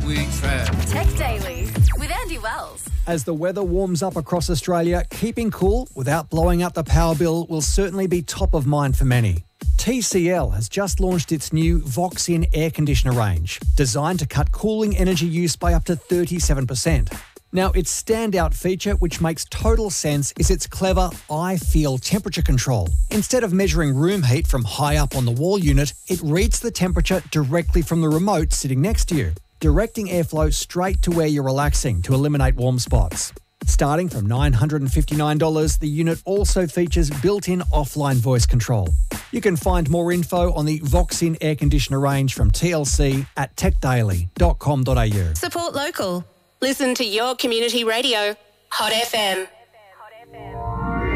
we travel. Tech Daily with Andy Wells. As the weather warms up across Australia, keeping cool without blowing up the power bill will certainly be top of mind for many. TCL has just launched its new Vox-In air conditioner range, designed to cut cooling energy use by up to 37%. Now, its standout feature, which makes total sense, is its clever I-Feel temperature control. Instead of measuring room heat from high up on the wall unit, it reads the temperature directly from the remote sitting next to you, directing airflow straight to where you're relaxing to eliminate warm spots. Starting from $959, the unit also features built-in offline voice control. You can find more info on the Vox-In air conditioner range from TLC at techdaily.com.au. Support local. Listen to your community radio, Hot FM.